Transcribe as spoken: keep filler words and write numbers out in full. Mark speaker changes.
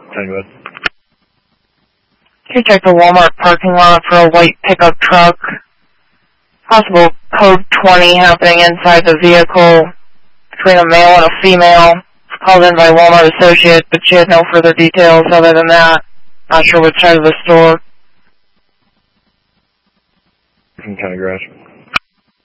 Speaker 1: ten, go ahead.
Speaker 2: Can you check the Walmart parking lot for a white pickup truck? Possible code twenty happening inside the vehicle between a male and a female. Called in by Walmart associate, but she had no further details other than that. Not sure which side of the store.
Speaker 1: From County Garage.